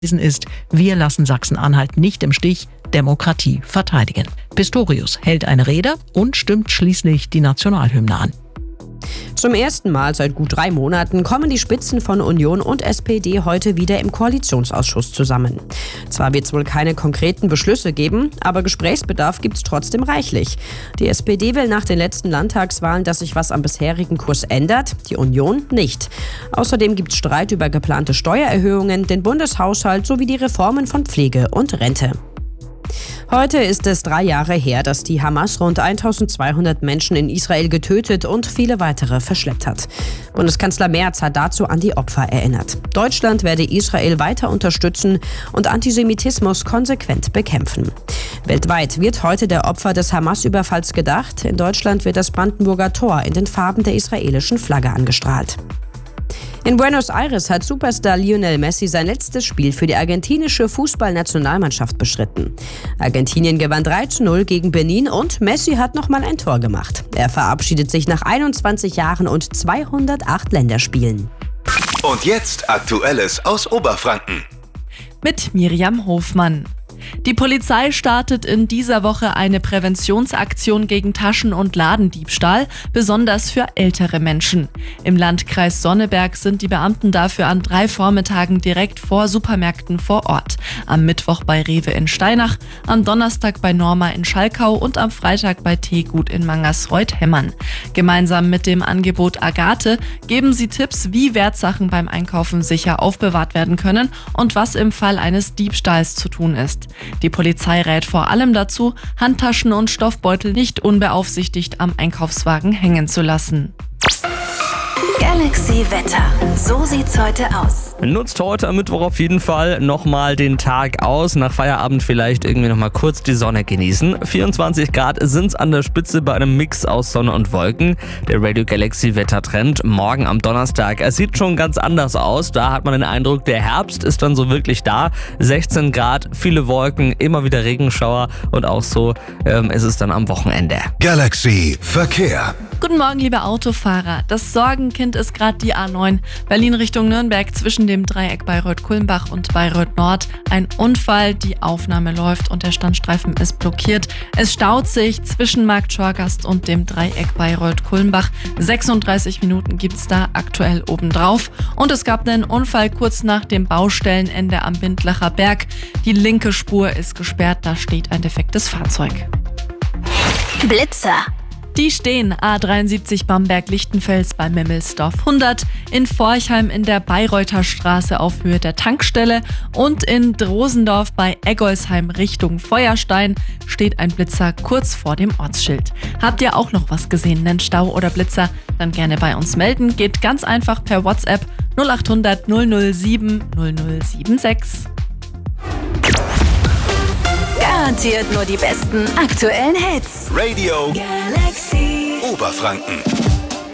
ist, wir lassen Sachsen-Anhalt nicht im Stich, Demokratie verteidigen. Pistorius hält eine Rede und stimmt schließlich die Nationalhymne an. Zum ersten Mal seit gut 3 Monaten kommen die Spitzen von Union und SPD heute wieder im Koalitionsausschuss zusammen. Zwar wird es wohl keine konkreten Beschlüsse geben, aber Gesprächsbedarf gibt es trotzdem reichlich. Die SPD will nach den letzten Landtagswahlen, dass sich was am bisherigen Kurs ändert, die Union nicht. Außerdem gibt es Streit über geplante Steuererhöhungen, den Bundeshaushalt sowie die Reformen von Pflege und Rente. Heute ist es 3 Jahre her, dass die Hamas rund 1200 Menschen in Israel getötet und viele weitere verschleppt hat. Bundeskanzler Merz hat dazu an die Opfer erinnert. Deutschland werde Israel weiter unterstützen und Antisemitismus konsequent bekämpfen. Weltweit wird heute der Opfer des Hamas-Überfalls gedacht. In Deutschland wird das Brandenburger Tor in den Farben der israelischen Flagge angestrahlt. In Buenos Aires hat Superstar Lionel Messi sein letztes Spiel für die argentinische Fußballnationalmannschaft bestritten. Argentinien gewann 3:0 gegen Benin und Messi hat nochmal ein Tor gemacht. Er verabschiedet sich nach 21 Jahren und 208 Länderspielen. Und jetzt Aktuelles aus Oberfranken. Mit Miriam Hofmann. Die Polizei startet in dieser Woche eine Präventionsaktion gegen Taschen- und Ladendiebstahl, besonders für ältere Menschen. Im Landkreis Sonneberg sind die Beamten dafür an 3 Vormittagen direkt vor Supermärkten vor Ort. Am Mittwoch bei Rewe in Steinach, am Donnerstag bei Norma in Schalkau und am Freitag bei Teegut in Mangersreuth-Hemmern. Gemeinsam mit dem Angebot Agathe geben sie Tipps, wie Wertsachen beim Einkaufen sicher aufbewahrt werden können und was im Fall eines Diebstahls zu tun ist. Die Polizei rät vor allem dazu, Handtaschen und Stoffbeutel nicht unbeaufsichtigt am Einkaufswagen hängen zu lassen. Galaxy Wetter. So sieht's heute aus. Nutzt heute am Mittwoch auf jeden Fall nochmal den Tag aus. Nach Feierabend vielleicht irgendwie nochmal kurz die Sonne genießen. 24 Grad sind's an der Spitze bei einem Mix aus Sonne und Wolken. Der Radio Galaxy Wettertrend morgen am Donnerstag. Es sieht schon ganz anders aus. Da hat man den Eindruck, der Herbst ist dann so wirklich da. 16 Grad, viele Wolken, immer wieder Regenschauer und auch so ist es dann am Wochenende. Galaxy Verkehr. Guten Morgen, liebe Autofahrer. Das Sorgenkind ist gerade die A9. Berlin Richtung Nürnberg zwischen dem Dreieck Bayreuth-Kulmbach und Bayreuth-Nord. Ein Unfall, die Aufnahme läuft und der Standstreifen ist blockiert. Es staut sich zwischen Markt Schorgast und dem Dreieck Bayreuth-Kulmbach. 36 Minuten gibt's da aktuell obendrauf. Und es gab einen Unfall kurz nach dem Baustellenende am Bindlacher Berg. Die linke Spur ist gesperrt, da steht ein defektes Fahrzeug. Blitzer. Die stehen A73 Bamberg-Lichtenfels bei Mimmelsdorf 100, in Forchheim in der Bayreuther Straße auf Höhe der Tankstelle und in Drosendorf bei Eggolsheim Richtung Feuerstein steht ein Blitzer kurz vor dem Ortsschild. Habt ihr auch noch was gesehen, einen Stau oder Blitzer? Dann gerne bei uns melden. Geht ganz einfach per WhatsApp 0800 007 0076. Garantiert nur die besten aktuellen Hits. Radio Galaxy Oberfranken.